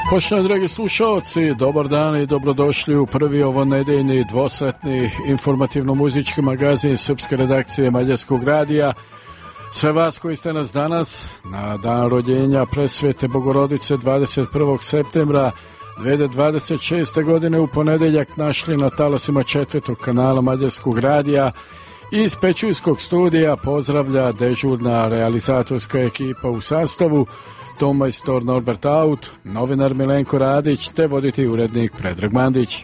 Poštovani dragi slušalci, dobar dan i dobrodošli u prvi ovonedeljni dvosatni informativno-muzički magazin srpske redakcije Mađarskog radija. Sve vas koji ste nas danas na dan rođenja Presvete Bogorodice 21. septembra 2026. godine u ponedeljak našli na talasima četvrtog kanala Mađarskog radija. Iz Pećujskog studija pozdravlja dežurna realizatorska ekipa u sastavu Tomajstor Norbert Aut, novinar Milenko Radić te voditi urednik Predrag Mandić.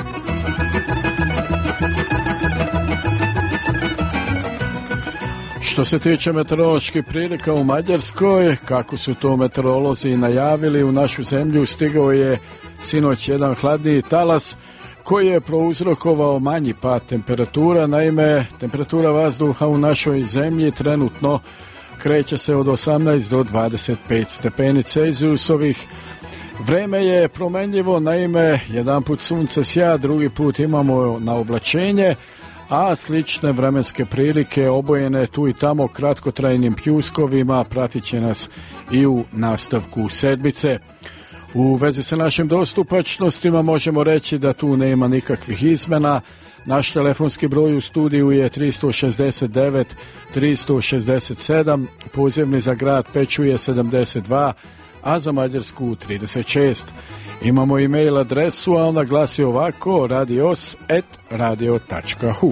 Što se tiče meteoroloških prilika u Mađarskoj, kako su to meteorolozi najavili, u našu zemlju stigao je sinoć jedan hladniji talas koji je prouzrokovao manji pad temperatura. Naime, temperatura vazduha u našoj zemlji trenutno kreće se od 18 do 25 stepeni Celzijusovih. Vreme je promenljivo, naime, jedan put sunce sja, drugi put imamo na oblačenje, a slične vremenske prilike obojene tu i tamo kratkotrajnim pljuskovima pratit će nas i u nastavku sedmice. U vezi sa našim dostupačnostima možemo reći da tu nema nikakvih izmena. Naš telefonski broj u studiju je 369 367, pozivni za grad Pećuje 72, a za Mađarsku 36. Imamo e-mail adresu, a ona glasi ovako: radios@radio.hu.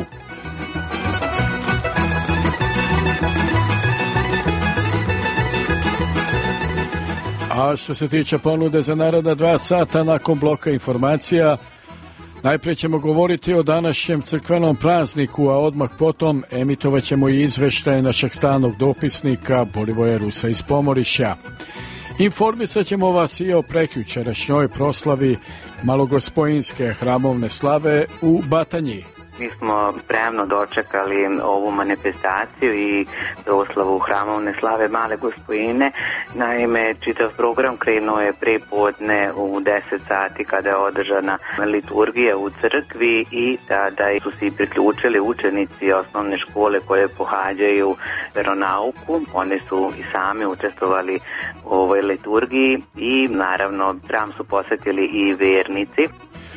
A što se tiče ponude za naredna 2 sata nakon bloka informacija, najprije ćemo govoriti o današnjem crkvenom prazniku, a odmah potom emitovat ćemo i izveštaj našeg stalnog dopisnika Borivoja Rusa iz Pomorišja. Informisat ćemo vas i o prekjučerašnjoj proslavi Malogospojinske hramovne slave u Batanji. Mi smo spremno dočekali ovu manifestaciju i proslavu hramovne slave Male Gospojine. Naime, čitav program krenuo je pre podne u 10 sati kada je održana liturgija u crkvi i tada su se priključili učenici osnovne škole koje pohađaju veronauku. Oni su i sami učestvovali u ovoj liturgiji i naravno hram su posetili i vernici.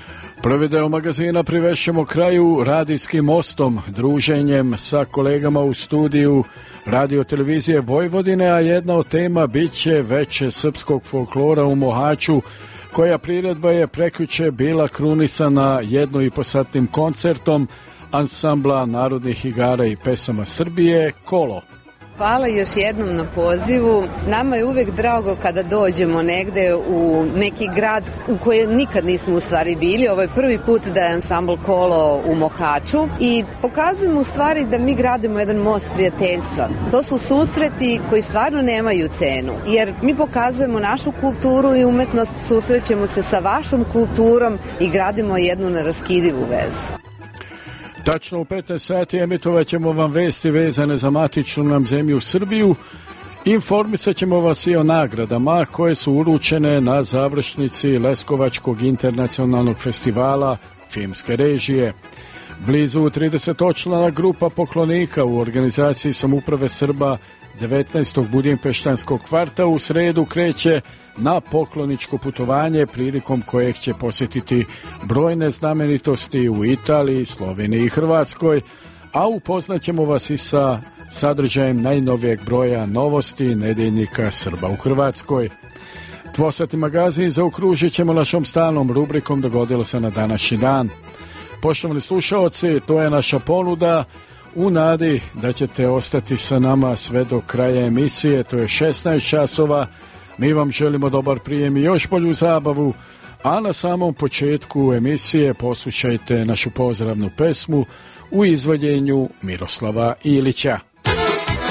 Prvi deo magazina privešćemo kraju radijskim mostom, druženjem sa kolegama u studiju Radio televizije Vojvodine, a jedna od tema biće veće srpskog folklora u Mohaču, koja priredba je prekjuče bila krunisana 1,5-satnim koncertom ansambla narodnih igara i pesama Srbije Kolo. Hvala još jednom na pozivu. Nama je uvek drago kada dođemo negde u neki grad u kojem nikad nismo u stvari bili. Ovo je prvi put da je ansambl Kolo u Mohaču i pokazujemo u stvari da mi gradimo jedan most prijateljstva. To su susreti koji stvarno nemaju cenu, jer mi pokazujemo našu kulturu i umetnost, susrećemo se sa vašom kulturom i gradimo jednu neraskidivu vezu. Tačno u 15 sati emitovat ćemo vam vesti vezane za matičnu nam zemlju Srbiju. Informisat ćemo vas i o nagradama koje su uručene na završnici Leskovačkog internacionalnog festivala filmske režije. Blizu 30-člana grupa poklonika u organizaciji Samouprave Srba 19. Budimpeštanskog kvarta u sredu kreće na pokloničko putovanje prilikom kojeg će posjetiti brojne znamenitosti u Italiji, Sloveniji i Hrvatskoj, a upoznaćemo vas i sa sadržajem najnovijeg broja novosti nedeljnika Srba u Hrvatskoj. Dvosatni magazin zaokružit ćemo našom stalnom rubrikom Dogodilo se na današnji dan. Poštovani slušaoci, to je naša ponuda u nadi da ćete ostati sa nama sve do kraja emisije, to je 16 časova. Mi vam želimo dobar prijem i još bolju zabavu, a na samom početku emisije poslušajte našu pozdravnu pesmu u izvođenju Miroslava Ilića.